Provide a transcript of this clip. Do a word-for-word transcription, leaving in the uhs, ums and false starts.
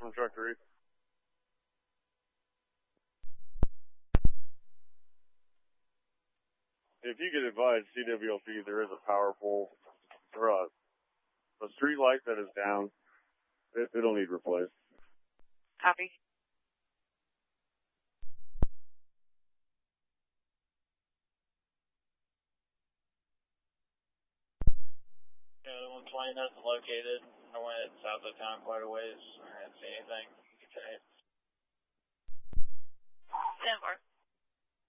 from Truck three. If you get advised, C W L P, there is a power pole or a, a street light that is down. It, it'll need replaced. Copy. Yeah, the one twenty that's located. I went south of town quite a ways. I didn't see anything. Okay. ten four.